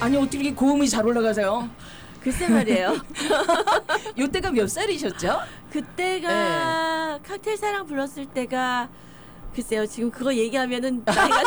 아니 어떻게 이렇게 고음이 잘 올라가세요? 글쎄 말이에요. 요때가 몇 살이셨죠? 그때가 칵테일 사랑 불렀을 때가 글쎄요. 지금 그거 얘기하면은 나이가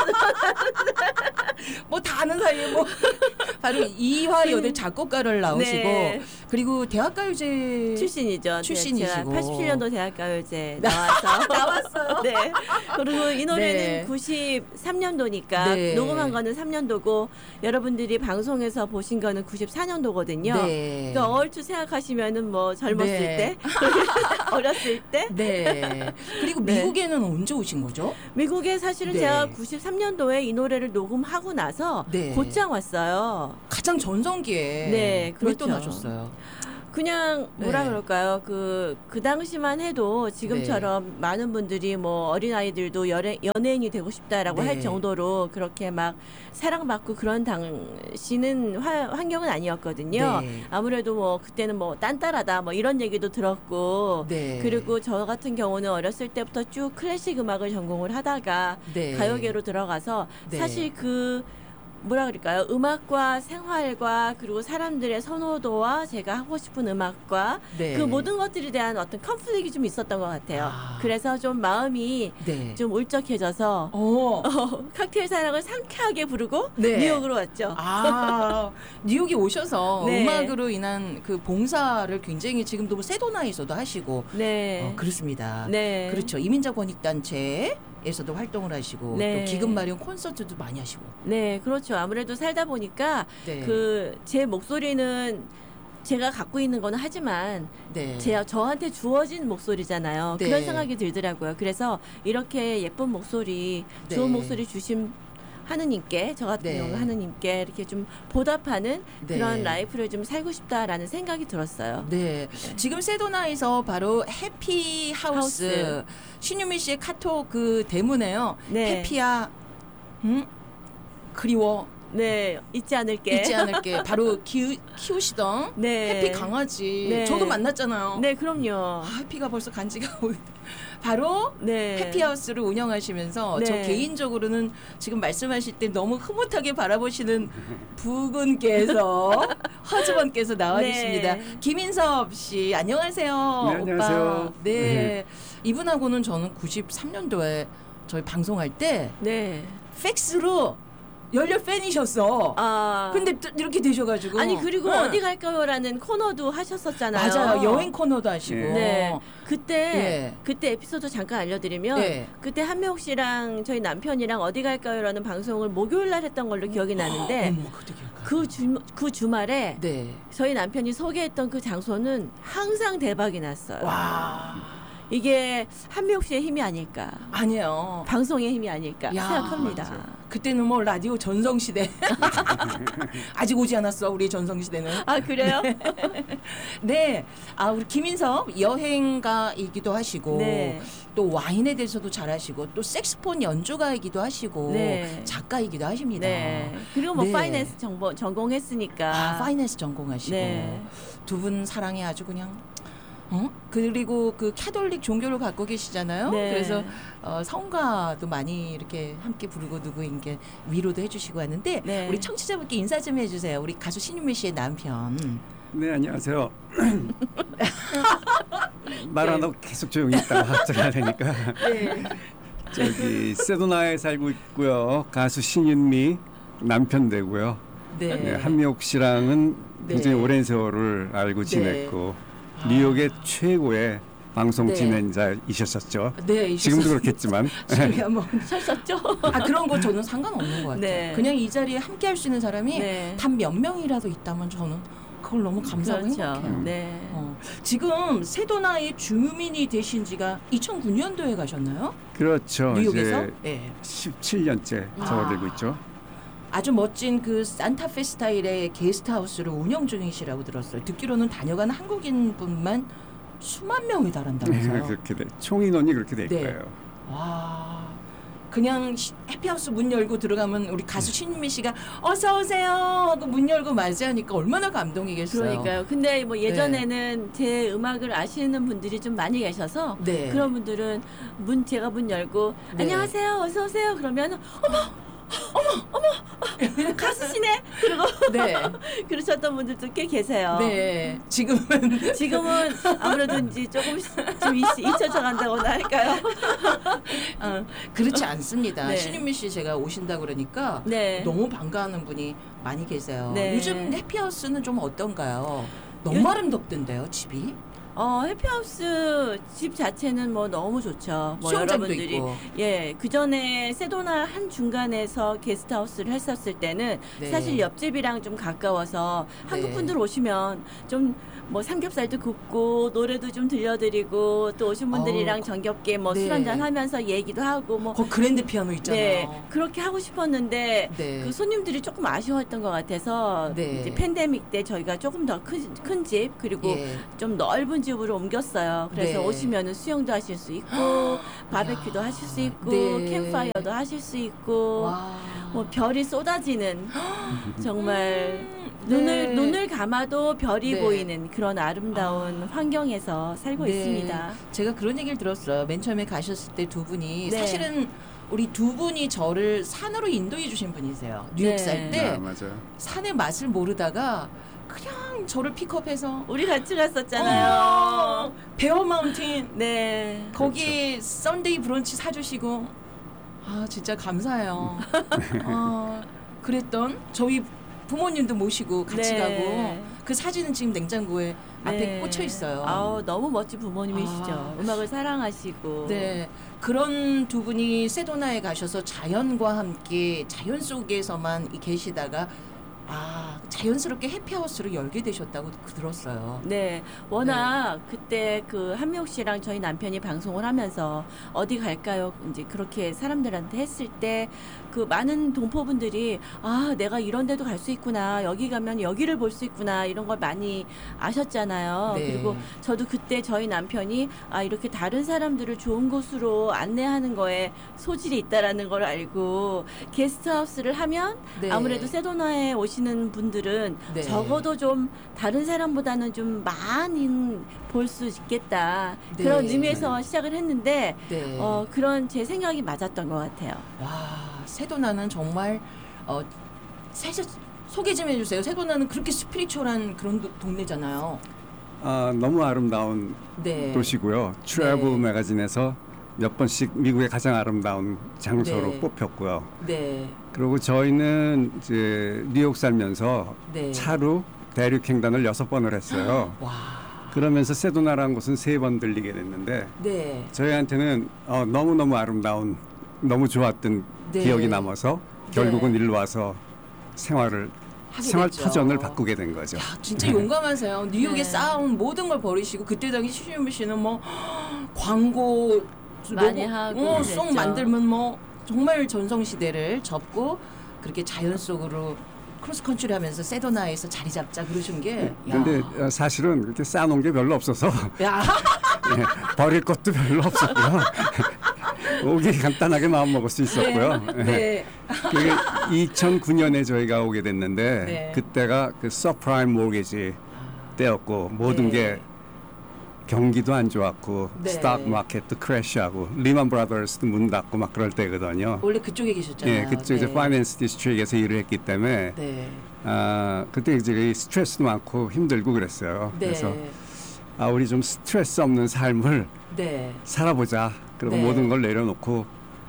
뭐 다 아는 사이에 뭐 바로 이화여대 작곡가를 나오시고 네. 그리고 대학가요제 출신이죠. 출신이시고 제가 87년도 대학가요제 나와서 나왔어요. 네. 그리고 이 노래는 네. 93년도니까 네. 녹음한 거는 3년도고 여러분들이 방송에서 보신 거는 94년도거든요. 네. 그러니까 얼추 생각하시면은 뭐 젊었을 네. 때, 어렸을 때. 네. 그리고 네. 미국에는 언제 오신 거죠? 미국에 사실은 네. 제가 93년도에 이 노래를 녹음하고 나서 네. 곧장 왔어요. 가장 전성기에 네, 왜 또 그렇죠. 나셨어요? 그냥 뭐라 네. 그럴까요? 그 당시만 해도 지금처럼 많은 분들이 뭐 어린아이들도 연예인이 되고 싶다라고 네. 할 정도로 그렇게 막 사랑받고 그런 당시는 환경은 아니었거든요. 네. 아무래도 뭐 그때는 뭐 딴따라다 뭐 이런 얘기도 들었고 네. 그리고 저 같은 경우는 어렸을 때부터 쭉 클래식 음악을 전공을 하다가 네. 가요계로 들어가서 네. 사실 그 뭐라 그럴까요? 음악과 생활과 그리고 사람들의 선호도와 제가 하고 싶은 음악과 네. 그 모든 것들에 대한 어떤 컨플릭이 좀 있었던 것 같아요. 아. 그래서 좀 마음이 네. 좀 울적해져서 칵테일 사랑을 상쾌하게 부르고 네. 뉴욕으로 왔죠. 아, 뉴욕에 오셔서 네. 음악으로 인한 그 봉사를 굉장히 지금도 뭐 세도나에서도 하시고 네. 그렇습니다. 네. 그렇죠. 이민자 권익단체에서도 활동을 하시고 네. 또 기금 마련 콘서트도 많이 하시고. 네, 그렇죠. 아무래도 살다 보니까 네. 그 제 목소리는 제가 갖고 있는 거는 하지만 네. 저한테 주어진 목소리잖아요. 네. 그런 생각이 들더라고요. 그래서 이렇게 예쁜 목소리, 네. 좋은 목소리 주신 하느님께, 저 같은 네. 경우 하느님께 이렇게 좀 보답하는 네. 그런 라이프를 좀 살고 싶다라는 생각이 들었어요. 네. 지금 세도나에서 바로 해피 하우스. 하우스. 신유미 씨의 카톡 그 대문에요. 네. 해피야. 그리워. 네, 잊지 않을게. 잊지 않을게. 바로 키우시던 네. 해피 강아지. 네. 저도 만났잖아요. 네, 그럼요. 아, 해피가 벌써 간지가 바로 네. 해피하우스를 운영하시면서 네. 저 개인적으로는 지금 말씀하실 때 너무 흐뭇하게 바라보시는 부군께서 허즈번께서 나와 네. 계십니다. 김인섭 씨 안녕하세요. 네, 안녕하세요. 오빠. 네. 이분하고는 저는 93년도에 저희 방송할 때 네. 팩스로 열렬 팬이셨어. 아. 근데 또 이렇게 되셔가지고. 아니 그리고 응. 어디 갈까요라는 코너도 하셨었잖아요. 맞아요. 여행 코너도 하시고. 네. 그때 네. 에피소드 잠깐 알려드리면 네. 그때 한명욱 씨랑 저희 남편이랑 어디 갈까요라는 방송을 목요일 날 했던 걸로 기억이 나는데 어머, 그때 기억나. 그 주말에 네. 저희 남편이 소개했던 그 장소는 항상 대박이 났어요. 와. 이게 한명욱 씨의 힘이 아닐까. 아니에요. 방송의 힘이 아닐까 야, 생각합니다. 맞아. 그때는 뭐 라디오 전성시대. 아직 오지 않았어, 우리 전성시대는. 아 그래요? 네. 아, 우리 김인섭 여행가이기도 하시고, 네. 또 와인에 대해서도 잘하시고, 또 색스폰 연주가이기도 하시고, 네. 작가이기도 하십니다. 네. 그리고 뭐 네. 파이낸스 전공했으니까. 아, 파이낸스 전공하시고. 네. 두 분 사랑에 아주 그냥. 그리고 그 캐톨릭 종교를 갖고 계시잖아요. 네. 그래서 성가도 많이 이렇게 함께 부르고 누구인게 위로도 해주시고 하는데 네. 우리 청취자분께 인사 좀 해주세요. 우리 가수 신유미 씨의 남편. 네, 안녕하세요. 말 안 하고 계속 조용히 있다가 갑자기 하려니까. 네. 저기 세도나에 살고 있고요. 가수 신윤미 남편 되고요. 네. 네, 한미옥 씨랑은 네. 굉장히 오랜 세월을 알고 지냈고 뉴욕의 최고의 방송 네. 진행자이셨었죠. 네. 지금도 그렇겠지만. 지금 뭐 하셨죠? 아 그런 거 저는 상관없는 것 같아요. 네. 그냥 이 자리에 함께 할 수 있는 사람이 네. 단 몇 명이라도 있다면 저는 그걸 너무 감사하고 그렇죠. 행복해요. 네. 지금 세도나의 주민이 되신 지가 2009년도에 가셨나요? 그렇죠. 뉴욕에서? 이제 네. 17년째 접어들고 있죠. 아주 멋진 그 산타페 스타일의 게스트하우스를 운영 중이시라고 들었어요. 듣기로는 다녀간 한국인분만 수만 명이 달한다면서요. 그렇게 돼. 총 인원이 그렇게 될 네. 거예요. 와, 그냥 해피하우스 문 열고 들어가면 우리 가수 신미 씨가 어서 오세요 하고 문 열고 맞이하니까 얼마나 감동이겠어요. 그러니까요. 근데 뭐 예전에는 제 음악을 아시는 분들이 좀 많이 계셔서 네. 그런 분들은 제가 문 열고 네. 안녕하세요, 어서 오세요. 그러면 어머 가수시네. 그리고 네. 그러셨던 분들도 꽤 계세요. 네. 지금은 아무래도 이제 조금씩 좀 잊혀져 간다고나 할까요? 그렇지 않습니다. 네. 신윤미 씨 제가 오신다 그러니까 네. 너무 반가워하는 분이 많이 계세요. 네. 요즘 해피하우스는 좀 어떤가요? 너무 아름답던데요, 집이? 해피하우스 집 자체는 뭐 너무 좋죠. 뭐 수영장도 여러분들이 있고. 그 전에 세도나 한 중간에서 게스트하우스를 했었을 때는 네. 사실 옆집이랑 좀 가까워서 한국 분들 오시면 좀 뭐 삼겹살도 굽고 노래도 좀 들려드리고 또 오신 분들이랑 정겹게 뭐 술 네. 한잔 하면서 얘기도 하고 뭐 거 그랜드 피아노 있잖아요. 네, 그렇게 하고 싶었는데 네. 그 손님들이 조금 아쉬웠던 것 같아서 네. 이제 팬데믹 때 저희가 조금 더 큰 집 그리고 예. 좀 넓은 집으로 옮겼어요. 그래서 네. 오시면은 수영도 하실 수 있고 바베큐도 하실 수 있고 네. 캠파이어도 하실 수 있고 와. 뭐 별이 쏟아지는 정말 네. 눈을 감아도 별이 네. 보이는 그런 아름다운 환경에서 살고 네. 있습니다. 제가 그런 얘기를 들었어요. 맨 처음에 가셨을 때 두 분이 네. 사실은 우리 두 분이 저를 산으로 인도해 주신 분이세요. 뉴욕 네. 살 때 아, 맞아요. 산의 맛을 모르다가 그냥 저를 픽업해서 우리 같이 갔었잖아요. 베어 마운틴 네. 거기 썬데이 브런치 사주시고 진짜 감사해요. 그랬던 저희 부모님도 모시고 같이 네. 가고 그 사진은 지금 냉장고에 앞에 네. 꽂혀 있어요. 너무 멋진 부모님이시죠. 음악을 사랑하시고. 네, 그런 두 분이 세도나에 가셔서 자연과 함께 자연 속에서만 계시다가 자연스럽게 해피하우스를 열게 되셨다고 들었어요. 네, 워낙 그때 그 한미옥 씨랑 저희 남편이 방송을 하면서 어디 갈까요? 이제 그렇게 사람들한테 했을 때 그 많은 동포분들이 내가 이런 데도 갈 수 있구나. 여기 가면 여기를 볼 수 있구나. 이런 걸 많이 아셨잖아요. 네. 그리고 저도 그때 저희 남편이 이렇게 다른 사람들을 좋은 곳으로 안내하는 거에 소질이 있다라는 걸 알고 게스트하우스를 하면 네. 아무래도 세도나에 오시는 분들은 네. 적어도 좀 다른 사람보다는 좀 많이 볼 수 있겠다. 네. 그런 의미에서 시작을 했는데 네. 그런 제 생각이 맞았던 것 같아요. 와, 세도나는 정말 사실 소개 좀 해주세요. 세도나는 그렇게 스피리추얼한 그런 동네잖아요. 너무 아름다운 네. 도시고요. 트래블 네. 매거진에서 몇 번씩 미국의 가장 아름다운 장소로 네. 뽑혔고요. 네. 그리고 저희는 이제 뉴욕 살면서 네. 차로 대륙횡단을 6번을 했어요. 와. 그러면서 세도나라는 곳은 3번 들리게 됐는데 네. 저희한테는 너무너무 아름다운 너무 좋았던 네. 기억이 남아서 결국은 일로 와서 생활 됐죠. 터전을 바꾸게 된 거죠. 진짜 용감하세요. 뉴욕에 네. 쌓아온 모든 걸 버리시고 그때 당시 신윤미 씨는 뭐 광고 많이 하고 송 그랬죠. 만들면 뭐 정말 전성시대를 접고 그렇게 자연 속으로 크로스컨트리 하면서 세도나에서 자리 잡자 그러신 게 근데 사실은 그렇게 쌓아놓은 게 별로 없어서 야. 버릴 것도 별로 없었고요. 오기 간단하게 마음 먹을 수 있었고요. 네. 그게 2009년에 저희가 오게 됐는데 네. 그때가 그 서프라임 모기지 때였고 모든 네. 게 경기도 안 좋았고 네. 스탁 마켓도 크래시하고 리만 브라더스도 문 닫고 막 그럴 때거든요. 원래 그쪽에 계셨잖아요. 예, 그쪽에서 네. 파이낸스 디스트릭에서 일을 했기 때문에 네. 그때 이제 스트레스도 많고 힘들고 그랬어요. 네. 그래서 우리 좀 스트레스 없는 삶을 네. 살아보자. 그리고 네. 모든 걸 내려놓고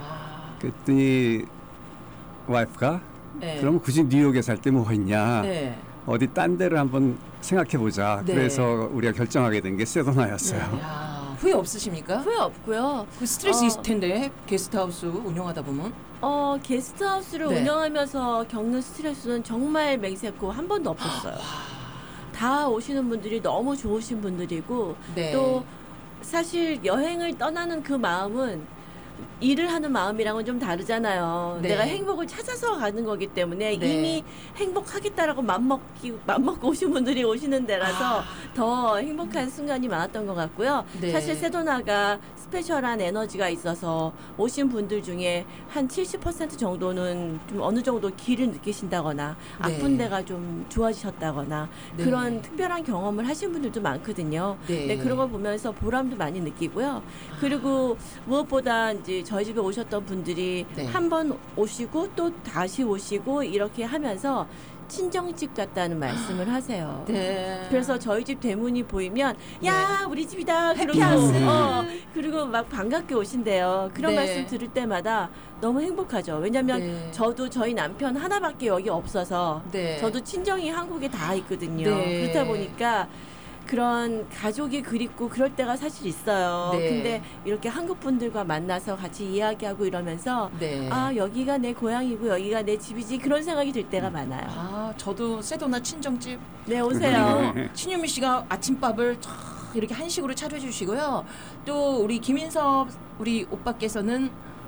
그랬더니 와이프가 네. 그럼 굳이 뉴욕에 살 때 뭐 있냐. 네. 어디 딴 데를 한번 생각해보자. 네. 그래서 우리가 결정하게 된 게 세도나였어요. 야, 후회 없으십니까? 후회 없고요. 그 스트레스 있을 텐데 게스트하우스 운영하다 보면. 게스트하우스를 네. 운영하면서 겪는 스트레스는 정말 맹세코 한 번도 없었어요. 다 오시는 분들이 너무 좋으신 분들이고 네. 또 사실 여행을 떠나는 그 마음은 일을 하는 마음이랑은 좀 다르잖아요. 네. 내가 행복을 찾아서 가는 거기 때문에 네. 이미 행복하겠다라고 맘먹고 오신 분들이 오시는 데라서 더 행복한 순간이 많았던 것 같고요. 네. 사실 세도나가 스페셜한 에너지가 있어서 오신 분들 중에 한 70% 정도는 좀 어느 정도 길을 느끼신다거나 네. 아픈 데가 좀 좋아지셨다거나 네. 그런 특별한 경험을 하신 분들도 많거든요. 네. 네, 그런 걸 보면서 보람도 많이 느끼고요. 그리고 무엇보다 이제 저희 집에 오셨던 분들이 네. 한 번 오시고 또 다시 오시고 이렇게 하면서 친정집 같다는 말씀을 하세요. 네. 그래서 저희 집 대문이 보이면 야 우리 집이다 그러고 해피하우스. 그리고 막 반갑게 오신대요. 그런 네. 말씀 들을 때마다 너무 행복하죠. 왜냐하면 네. 저도 저희 남편 하나밖에 여기 없어서 네. 저도 친정이 한국에 다 있거든요. 네. 그렇다 보니까 그런 가족이 그립고 그럴 때가 사실 있어요. 네. 근데 이렇게 한국 분들과 만나서 같이 이야기하고 이러면서 네. 아 여기가 내 고향이고 여기가 내 집이지 그런 생각이 들 때가 많아요. 아, 저도 세도나 친정집 네 오세요. 신유미 씨가 아침밥을 쫙 이렇게 한식으로 차려주시고요. 또 우리 김인섭 우리 오빠께서는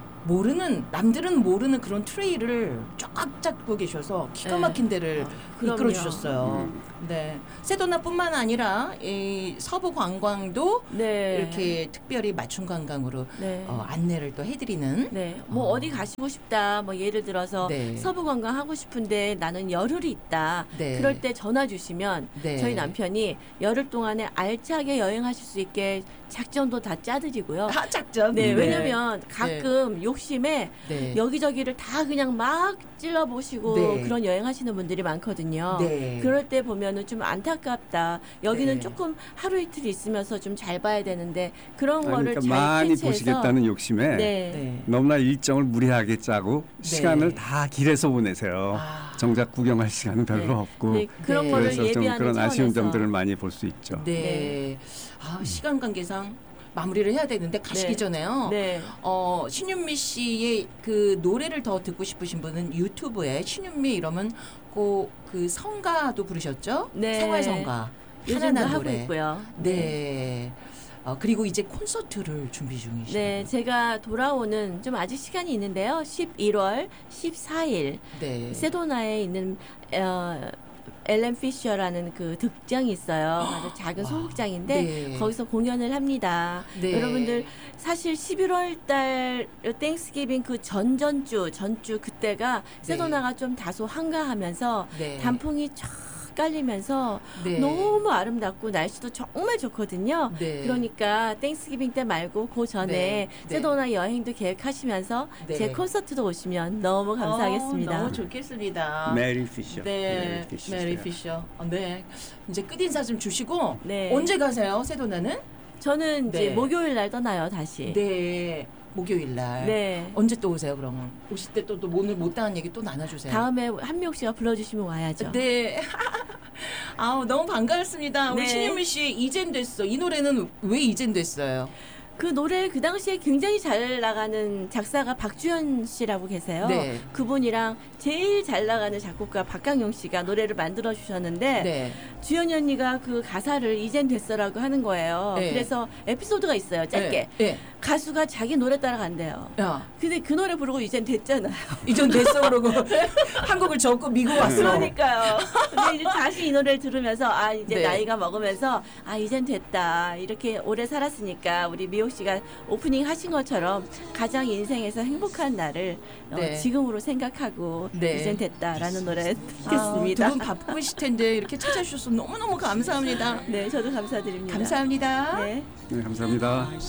남들은 모르는 그런 트레이를 쫙 잡고 계셔서 기가 막힌 데를 그럼요. 이끌어 주셨어요. 네. 세도나뿐만 아니라 이 서부 관광도 네. 이렇게 특별히 맞춤 관광으로 네. 안내를 또 해드리는. 네, 뭐 어디 가시고 싶다. 뭐 예를 들어서 네. 서부 관광 하고 싶은데 나는 열흘이 있다. 네. 그럴 때 전화 주시면 네. 저희 남편이 열흘 동안에 알차게 여행하실 수 있게 작전도 다 짜드리고요. 작전. 네, 왜냐면 가끔 욕심에 네. 여기저기를 다 그냥 막 찔러보시고 네. 그런 여행하시는 분들이 많거든요. 네. 그럴 때 보면은 좀 안타깝다. 여기는 네. 조금 하루 이틀 있으면서 좀 잘 봐야 되는데 그런 아니, 거를 그러니까 잘 많이 캐치해서 보시겠다는 욕심에 네. 네. 너무나 일정을 무리하게 짜고 시간을 다 길에서 보내세요. 아. 정작 구경할 시간은 별로 네. 없고 네, 그런 네. 거를 그래서 좀 예비하는 그런 아쉬운 차원에서. 점들을 많이 볼 수 있죠. 네. 네. 아, 시간 관계상 마무리를 해야 되는데 가시기 네. 전에요. 네. 신윤미 씨의 그 노래를 더 듣고 싶으신 분은 유튜브에 신윤미 이러면 꼭 그 성가도 부르셨죠? 네. 생활성가. 요즘도 하나난 하고 노래. 있고요. 네. 그리고 이제 콘서트를 준비 중이시죠. 네, 제가 돌아오는 좀 아직 시간이 있는데요. 11월 14일 네. 세도나에 있는 엘렌 피셔라는 그 극장이 있어요. 아주 작은 와. 소극장인데 네. 거기서 공연을 합니다. 네. 여러분들 사실 11월 달 땡스기빙 그 전주 그때가 세도나가 좀 다소 한가하면서 네. 단풍이 쫙 깔리면서 네. 너무 아름답고 날씨도 정말 좋거든요. 네. 그러니까 땡스기빙 때 말고 그 전에 네. 네. 세도나 여행도 계획하시면서 네. 제 콘서트도 오시면 너무 감사하겠습니다. 너무 좋겠습니다. 메리 피셔. 네, 메리 피셔. 네, 이제 끝 인사 좀 주시고 네. 언제 가세요, 세도나는? 저는 이제 네. 목요일 날 떠나요, 다시. 네, 목요일 날. 네. 언제 또 오세요, 그러면? 오실 때 또 오늘 못다한 얘기 또 나눠주세요. 다음에 한미옥 씨가 불러주시면 와야죠. 네. 아우 너무 반가웠습니다. 우리 네. 신윤미 씨 이젠 됐어. 이 노래는 왜 이젠 됐어요? 그 노래 그 당시에 굉장히 잘 나가는 작사가 박주현 씨라고 계세요. 네. 그분이랑 제일 잘 나가는 작곡가 박강용 씨가 노래를 만들어 주셨는데 네. 주현이 언니가 그 가사를 이젠 됐어라고 하는 거예요. 네. 그래서 에피소드가 있어요. 짧게. 네. 가수가 자기 노래 따라 간대요. 야, 근데 그 노래 부르고 이젠 됐잖아요. 이젠 됐어 그러고 한국을 접고 미국 왔어. 그러니까요. 근데 이제 다시 이 노래를 들으면서 아 이제 네. 나이가 먹으면서 아 이젠 됐다. 이렇게 오래 살았으니까 우리 미옥 씨가 오프닝 하신 것처럼 가장 인생에서 행복한 날을 네. 지금으로 생각하고 네. 이젠 됐다라는 노래 듣겠습니다. 두분 바쁘실 텐데 이렇게 찾아주셔서 너무너무 감사합니다. 네, 저도 감사드립니다. 감사합니다. 네. 네, 감사합니다.